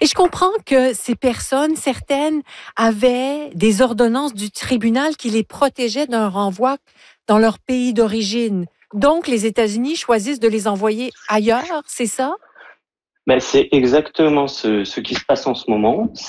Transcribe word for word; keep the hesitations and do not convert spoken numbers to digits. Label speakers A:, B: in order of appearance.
A: Et je comprends que ces personnes, certaines, avaient des ordonnances du tribunal qui les protégeaient d'un renvoi dans leur pays d'origine. Donc, les États-Unis choisissent de les envoyer ailleurs, c'est ça?
B: Ben, c'est exactement ce, ce qui se passe en ce moment.